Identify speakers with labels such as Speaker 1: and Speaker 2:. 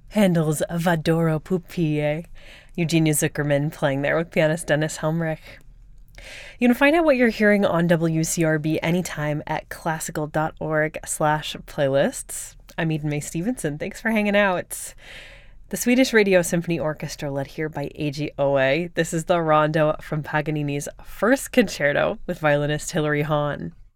Speaker 1: Handel's Vadoro Pupille. Eugenia Zuckerman playing there with pianist Dennis Helmrich. You can find out what you're hearing on WCRB anytime at classical.org/playlists. I'm Eden May Stevenson. Thanks for hanging out. The Swedish Radio Symphony Orchestra, led here by Eiji Oe. This is the rondo from Paganini's first concerto with violinist Hilary Hahn.